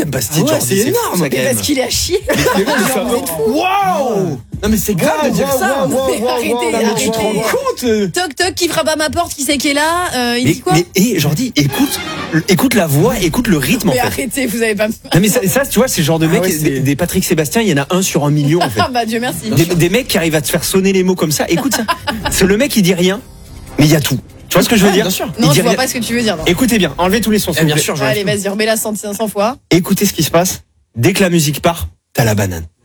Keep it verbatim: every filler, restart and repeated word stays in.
t'aimes Bastien Ah ouais, Jordi, c'est énorme, fou, ça, quand Mais même. parce qu'il est à chier. Waouh! Non mais c'est grave de dire ça. wow, wow, wow, Arrêtez, Non, mais tu te rends arrêtez. compte euh, Toc toc, qui frappe à ma porte, qui c'est qui est là euh, Il Mais, dit quoi? mais et Jordi, écoute, écoute la voix, écoute le rythme en Mais fait. arrêtez, vous avez pas. Non mais ça, ça, tu vois, c'est le genre de Ah mec, ouais, des, c'est- des Patrick Sébastien, il y en a un sur un million en fait. Ah bah Dieu merci. Des, des mecs qui arrivent à te faire sonner les mots comme ça. Écoute ça. C'est le mec qui dit rien, mais il y a tout. Tu vois ce que je veux Ah, dire bien sûr. Il Non, dit je vois rien. pas ce que tu veux dire. Non. Écoutez bien, enlevez tous les sons. Eh, s'il vous bien plaît. sûr, je Allez, vas-y, remets-la cent fois. Écoutez ce qui se passe. Dès que la musique part, t'as la banane.